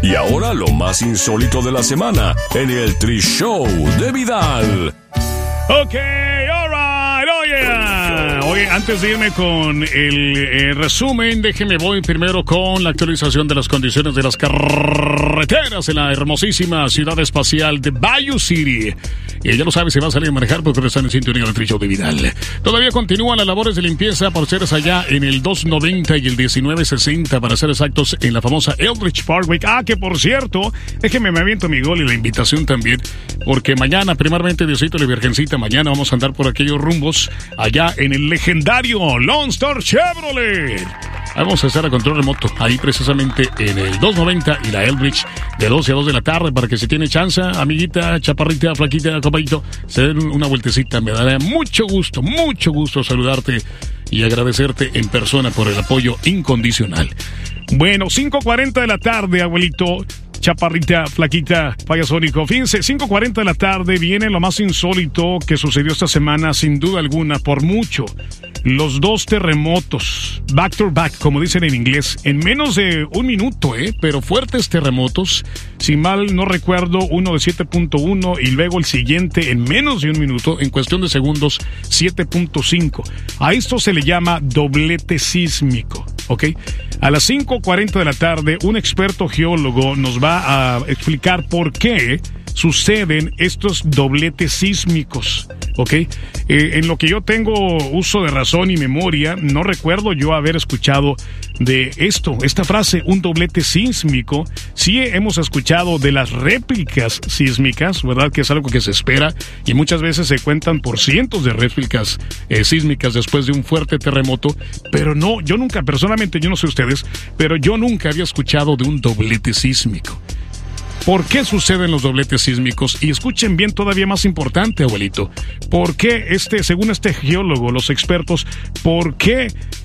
Y ahora lo más insólito de la semana en el Tri-Show de Vidal. Ok, alright, Oye, antes de irme con el resumen, déjeme voy primero con la actualización de las condiciones de las carreteras en la hermosísima ciudad espacial de Bayou City. Y ya lo sabe, se va a salir a manejar porque están en sintonía del Tri-Show de Vidal. Todavía continúan las labores de limpieza por seres allá en el 290 y el 1960, para ser exactos, en la famosa Eldridge Parkway. Que por cierto, déjeme me aviento mi gol y la invitación también, porque mañana, primeramente, Diosito y la Virgencita, mañana vamos a andar por aquellos rumbos allá en el legendario Lone Star Chevrolet. Vamos a estar a control remoto, ahí precisamente en el 290 y la Eldridge, de 12 a 2 de la tarde, para que si tiene chance, amiguita, chaparrita, flaquita, compañito, se den una vueltecita. Me dará mucho gusto saludarte y agradecerte en persona por el apoyo incondicional. Bueno, 5:40 de la tarde, abuelito, chaparrita, flaquita, payasónico. Fíjense, 5:40 de la tarde viene lo más insólito que sucedió esta semana, sin duda alguna, por mucho. Los dos terremotos, back to back, como dicen en inglés, en menos de un minuto, pero fuertes terremotos. Si mal no recuerdo, uno de 7.1 y luego el siguiente en menos de un minuto, en cuestión de segundos, 7.5. A esto se le llama doblete sísmico, ¿ok? A las 5:40 de la tarde, un experto geólogo nos va a explicar por qué suceden estos dobletes sísmicos, ¿ok? En lo que yo tengo uso de razón y memoria, no recuerdo yo haber escuchado de esta frase, un doblete sísmico. Sí hemos escuchado de las réplicas sísmicas, ¿verdad? Que es algo que se espera y muchas veces se cuentan por cientos de réplicas sísmicas después de un fuerte terremoto, pero no, yo nunca, personalmente, yo no sé ustedes, pero yo nunca había escuchado de un doblete sísmico. ¿Por qué suceden los dobletes sísmicos? Y escuchen bien, todavía más importante, abuelito. ¿Por qué según este geólogo, los expertos, por qué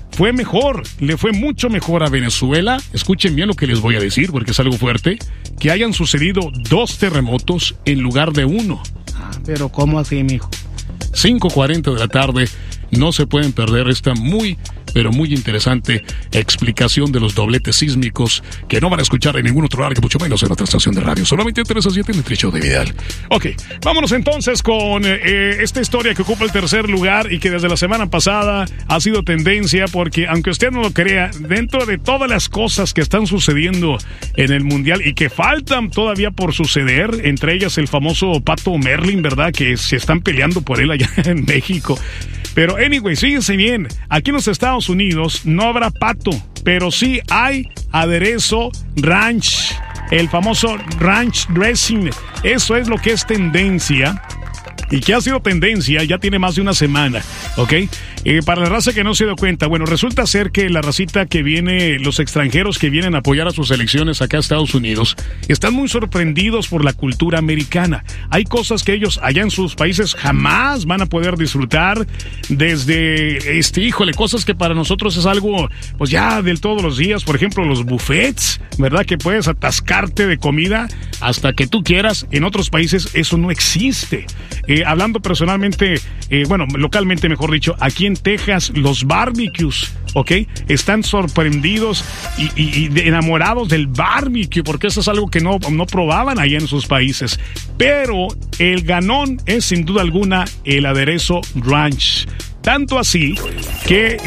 le fue mucho mejor a Venezuela? Escuchen bien lo que les voy a decir, porque es algo fuerte, que hayan sucedido 2 terremotos en lugar de 1. Pero ¿cómo así, mijo? 5:40 de la tarde, no se pueden perder esta pero muy interesante explicación de los dobletes sísmicos que no van a escuchar en ningún otro lugar, que mucho menos en otra estación de radio. Solamente 3 a 7 en el Tri-Show de Vidal. Ok, vámonos entonces con esta historia que ocupa el tercer lugar y que desde la semana pasada ha sido tendencia, porque aunque usted no lo crea, dentro de todas las cosas que están sucediendo en el Mundial y que faltan todavía por suceder, entre ellas el famoso Pato Merlin, ¿verdad? Que se están peleando por él allá en México. Pero anyway, fíjense bien, aquí en los Estados Unidos no habrá pato, pero sí hay aderezo ranch, el famoso ranch dressing. Eso es lo que es tendencia. Y que ha sido tendencia, ya tiene más de una semana, ¿ok? Para la raza que no se dio cuenta, bueno, resulta ser que la racita que viene, los extranjeros que vienen a apoyar a sus selecciones acá a Estados Unidos, están muy sorprendidos por la cultura americana. Hay cosas que ellos allá en sus países jamás van a poder disfrutar, desde, cosas que para nosotros es algo, pues ya del todos los días, por ejemplo, los buffets, ¿verdad? Que puedes atascarte de comida hasta que tú quieras. En otros países eso no existe. Hablando personalmente, localmente mejor dicho, aquí en Texas, los barbecues, ¿ok? Están sorprendidos y enamorados del barbecue, porque eso es algo que no probaban allá en sus países. Pero el ganón es sin duda alguna el aderezo ranch. Tanto así que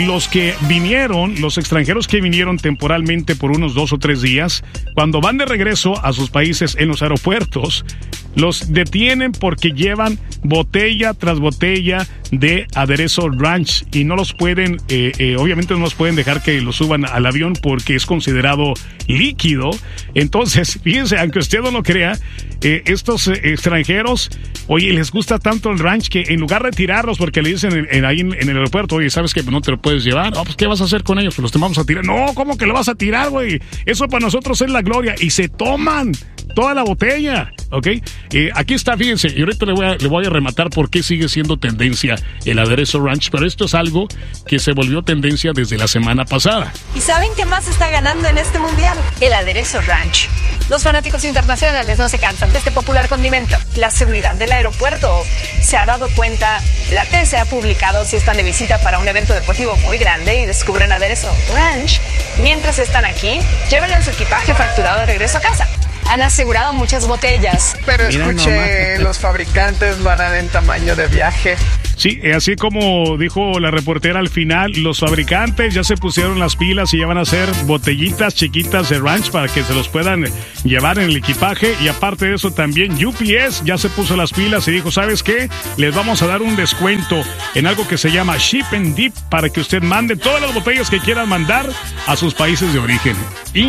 los extranjeros que vinieron temporalmente por unos 2 o 3 días, cuando van de regreso a sus países en los aeropuertos, los detienen porque llevan botella tras botella de aderezo ranch y no los pueden, obviamente no los pueden dejar que los suban al avión porque es considerado líquido. Entonces, fíjense, aunque usted no lo crea, estos extranjeros, oye, les gusta tanto el ranch que en lugar de tirarlos, porque le dicen ahí en el aeropuerto, oye, ¿sabes que no te lo puedes llevar? Pues ¿qué vas a hacer con ellos? Pues los te vamos a tirar. No, ¿cómo que lo vas a tirar, güey? Eso para nosotros es la gloria. Y se toman toda la botella, ¿ok? Aquí está, fíjense, y ahorita le voy a rematar por qué sigue siendo tendencia el aderezo ranch, pero esto es algo que se volvió tendencia desde la semana pasada. ¿Y saben qué más está ganando en este mundial? El aderezo ranch. Los fanáticos internacionales no se cansan de este popular condimento. La seguridad del aeropuerto se ha dado cuenta, la TC ha publicado si están de visita para un evento deportivo muy grande y descubren aderezo ranch. Mientras están aquí, llévenle su equipaje facturado de regreso a casa. han asegurado muchas botellas. Pero Mira escuché, nomás. los fabricantes lo harán en tamaño de viaje. Sí, así como dijo la reportera al final, los fabricantes ya se pusieron las pilas y ya van a hacer botellitas chiquitas de ranch para que se los puedan llevar en el equipaje. Y aparte de eso también UPS ya se puso las pilas y dijo, ¿sabes qué? Les vamos a dar un descuento en algo que se llama Ship and Dip para que usted mande todas las botellas que quieran mandar a sus países de origen.